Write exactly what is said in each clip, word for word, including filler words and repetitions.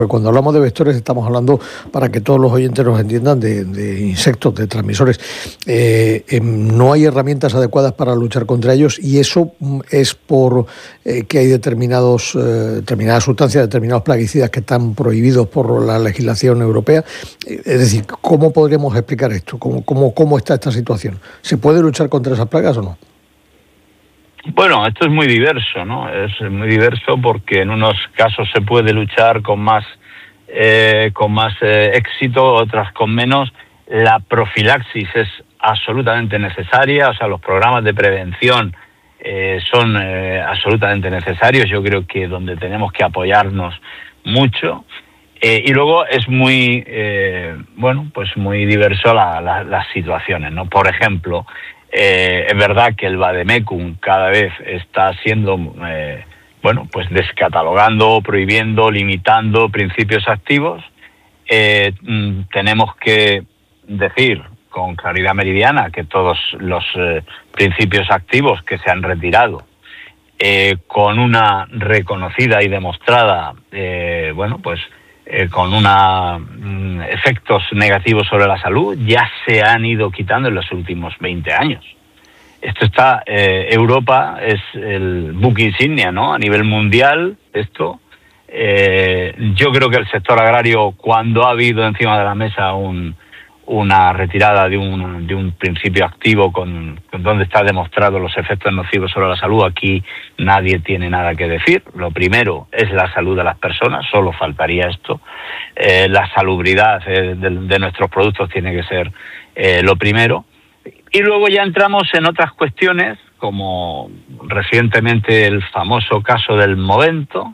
Cuando hablamos de vectores estamos hablando, para que todos los oyentes nos entiendan, de, de insectos, de transmisores. Eh, eh, no hay herramientas adecuadas para luchar contra ellos, y eso es por eh, que hay determinados, eh, determinadas sustancias, determinados plaguicidas que están prohibidos por la legislación europea. Eh, es decir, ¿cómo podríamos explicar esto? ¿Cómo, cómo, cómo está esta situación? ¿Se puede luchar contra esas plagas o no? Bueno, esto es muy diverso, ¿no? Es muy diverso porque en unos casos se puede luchar con más eh, con más eh, éxito, otras con menos. La profilaxis es absolutamente necesaria, o sea, los programas de prevención eh, son eh, absolutamente necesarios. Yo creo que donde tenemos que apoyarnos mucho. Eh, y luego es muy, eh, bueno, pues muy diverso la, la, las situaciones, ¿no? Por ejemplo, Eh, es verdad que el vademecum cada vez está siendo, eh, bueno, pues descatalogando, prohibiendo, limitando principios activos. Eh, mm, tenemos que decir con claridad meridiana que todos los eh, principios activos que se han retirado, eh, con una reconocida y demostrada, eh, bueno, pues Eh, con una mm, efectos negativos sobre la salud, ya se han ido quitando en los últimos veinte años. Esto está, eh, Europa es el buque insignia, ¿no? A nivel mundial, esto. Eh, yo creo que el sector agrario, cuando ha habido encima de la mesa un, una retirada de un, de un principio activo con, con donde está demostrado los efectos nocivos sobre la salud, aquí nadie tiene nada que decir. Lo primero es la salud de las personas, solo faltaría esto. Eh, la salubridad eh, de, de nuestros productos tiene que ser eh, lo primero. Y luego ya entramos en otras cuestiones, como recientemente el famoso caso del Movento,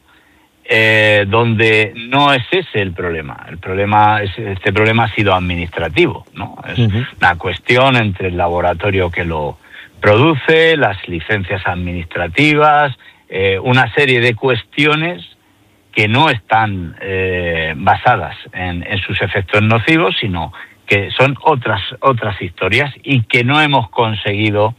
Eh, donde no es ese el problema. El problema es, este problema ha sido administrativo, ¿no? Es uh-huh. una cuestión entre el laboratorio que lo produce, las licencias administrativas, eh, una serie de cuestiones que no están eh, basadas en, en sus efectos nocivos, sino que son otras otras historias, y que no hemos conseguido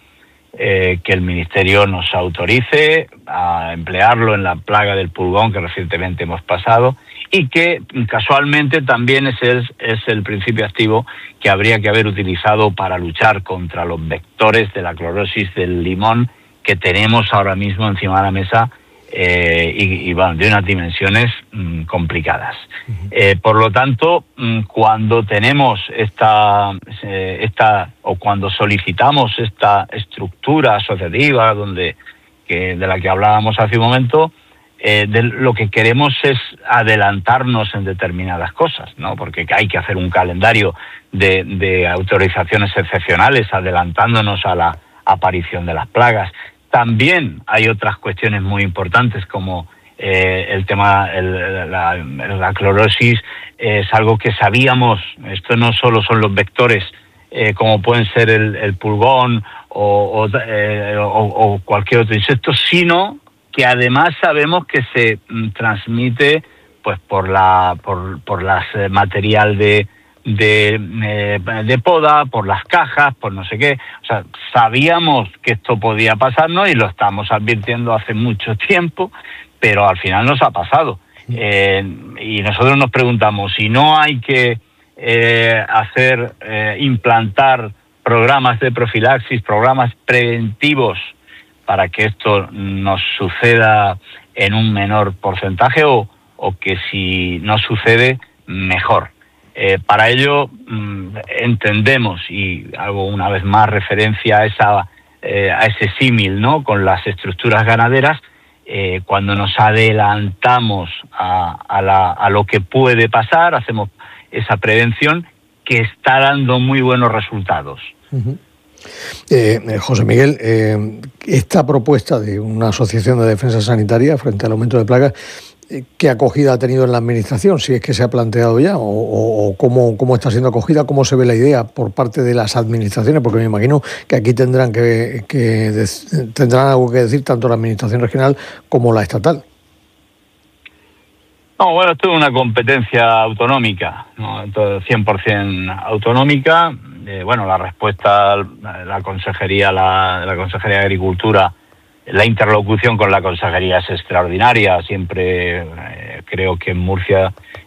Eh, que el Ministerio nos autorice a emplearlo en la plaga del pulgón que recientemente hemos pasado, y que casualmente también es el, es el principio activo que habría que haber utilizado para luchar contra los vectores de la clorosis del limón que tenemos ahora mismo encima de la mesa, eh, y, y bueno, de unas dimensiones mmm, complicadas. Uh-huh. Eh, por lo tanto, mmm, cuando tenemos esta, eh, esta, o cuando solicitamos esta estructura asociativa donde, que, de la que hablábamos hace un momento, eh, de, lo que queremos es adelantarnos en determinadas cosas, ¿no? Porque hay que hacer un calendario de, de autorizaciones excepcionales, adelantándonos a la aparición de las plagas. También hay otras cuestiones muy importantes, como eh, el tema, el, la, la clorosis eh, es algo que sabíamos. Esto no solo son los vectores, eh, como pueden ser el, el pulgón o, o, eh, o, o cualquier otro insecto, sino que además sabemos que se mm, transmite pues por la por, por las eh, material de De, eh, de poda, por las cajas, por no sé qué. O sea, sabíamos que esto podía pasarnos y lo estamos advirtiendo hace mucho tiempo, pero al final nos ha pasado. Eh, y nosotros nos preguntamos si no hay que eh, hacer, eh, implantar programas de profilaxis, programas preventivos para que esto nos suceda en un menor porcentaje, o, o que si no sucede, mejor. Eh, para ello mmm, entendemos, y hago una vez más referencia a esa eh, a ese símil, ¿no?, con las estructuras ganaderas, eh, cuando nos adelantamos a, a, la, a lo que puede pasar, hacemos esa prevención que está dando muy buenos resultados. Uh-huh. Eh, José Miguel, eh, esta propuesta de una asociación de defensa sanitaria frente al aumento de plagas, ¿qué acogida ha tenido en la Administración? Si es que se ha planteado ya, o, o cómo, cómo está siendo acogida, cómo se ve la idea por parte de las administraciones, porque me imagino que aquí tendrán que, que tendrán algo que decir tanto la Administración regional como la estatal. No, bueno, esto es una competencia autonómica, ¿no? Entonces, cien por ciento autonómica. Eh, bueno, la respuesta, la Consejería, la, la Consejería de Agricultura, la interlocución con la Consejería es extraordinaria, siempre eh, creo que en Murcia